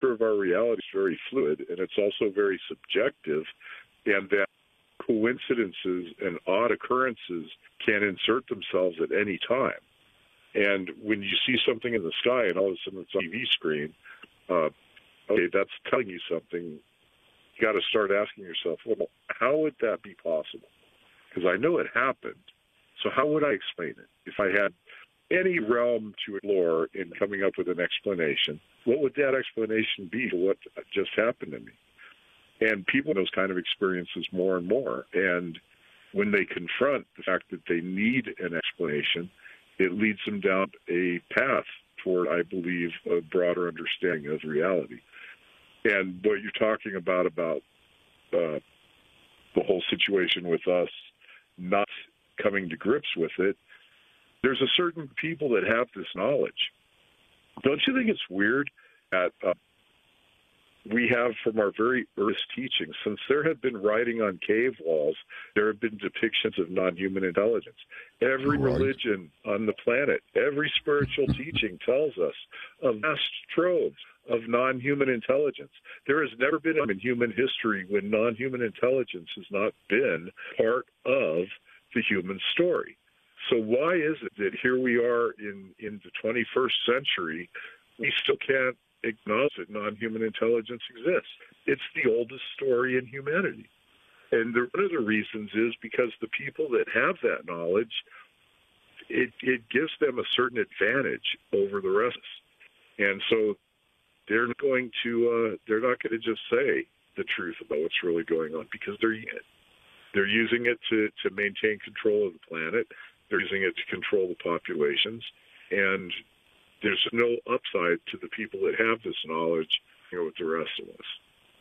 nature of our reality is very fluid, and it's also very subjective, and that coincidences and odd occurrences can insert themselves at any time. And when you see something in the sky and all of a sudden it's on a TV screen, okay, that's telling you something. You got to start asking yourself, well, how would that be possible? Because I know it happened. So how would I explain it? If I had any realm to explore in coming up with an explanation, what would that explanation be for what just happened to me? And people have those kind of experiences more and more. And when they confront the fact that they need an explanation, it leads them down a path toward, I believe, a broader understanding of reality. And what you're talking about the whole situation with us not coming to grips with it, there's a certain people that have this knowledge. Don't you think it's weird that we have from our very earliest teachings, since there have been writing on cave walls, there have been depictions of non-human intelligence. Every religion on the planet, every spiritual teaching tells us of vast troves of non-human intelligence. There has never been in human history when non-human intelligence has not been part of the human story. So why is it that here we are in the 21st century, we still can't acknowledge that non-human intelligence exists? It's the oldest story in humanity. And one of the reasons is because the people that have that knowledge, it gives them a certain advantage over the rest. And so they're not going to just say the truth about what's really going on, because they're using it to maintain control of the planet. They're using it to control the populations. And there's no upside to the people that have this knowledge, with the rest of us.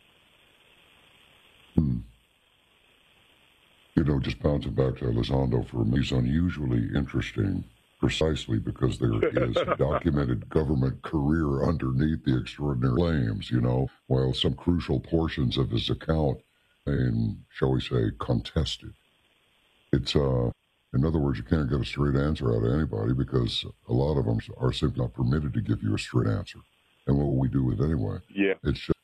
Just bouncing back to Elizondo for me, he's unusually interesting precisely because there is a documented government career underneath the extraordinary claims, while some crucial portions of his account and, shall we say, contested. It's, in other words, you can't get a straight answer out of anybody because a lot of them are simply not permitted to give you a straight answer. And what will we do with it anyway? Yeah. It's just,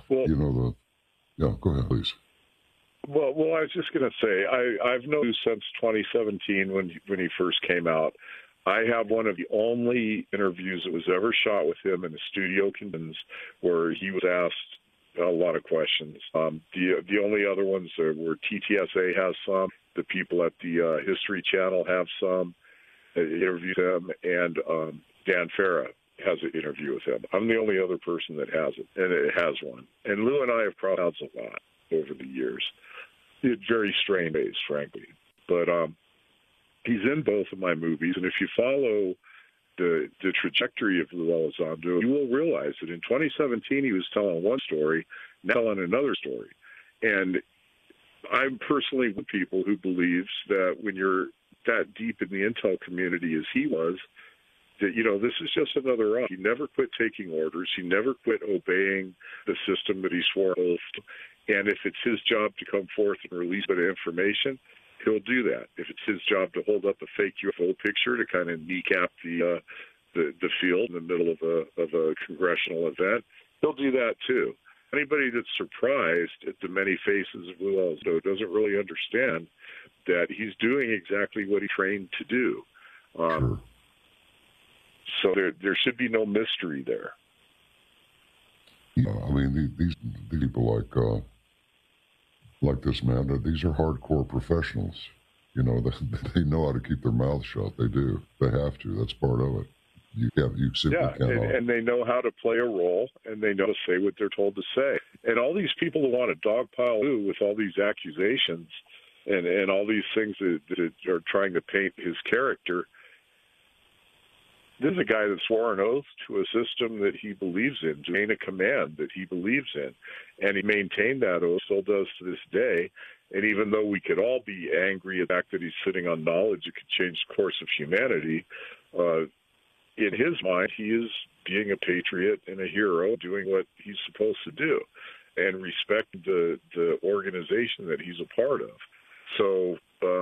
go ahead, please. Well, I was just going to say, I've known you since 2017 when he first came out. I have one of the only interviews that was ever shot with him in the studio conditions where he was asked a lot of questions. The only other ones are where TTSA has some, the people at the History Channel have some interviewed him, and Dan Farah has an interview with him. I'm the only other person that has it, and it has one. And Lou and I have crossed paths a lot over the years. It's very strange ways, frankly. But he's in both of my movies, and if you follow the trajectory of Lou Elizondo, you will realize that in 2017 he was telling one story, now telling another story. And I'm personally one of the people who believes that when you're that deep in the intel community as he was, that, this is just another round. He never quit taking orders. He never quit obeying the system that he swore oath to. And if it's his job to come forth and release a bit of information, he'll do that. If it's his job to hold up a fake UFO picture to kind of kneecap the field in the middle of a congressional event, he'll do that too. Anybody that's surprised at the many faces of Lou Elizondo doesn't really understand that he's doing exactly what he trained to do. Sure. So there should be no mystery there. Yeah, I mean, these people like this man, these are hardcore professionals. They know how to keep their mouths shut. They do. They have to. That's part of it. You simply cannot. And they know how to play a role, and they know to say what they're told to say. And all these people who want to dogpile Lou with all these accusations and all these things that are trying to paint his character, this is a guy that swore an oath to a system that he believes in, to maintain a command that he believes in. And he maintained that oath, still does to this day. And even though we could all be angry at the fact that he's sitting on knowledge that could change the course of humanity, in his mind, he is being a patriot and a hero, doing what he's supposed to do, and respect the organization that he's a part of. So,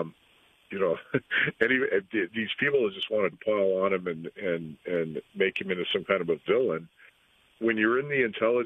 these people that just wanted to pile on him and make him into some kind of a villain. When you're in the intelligence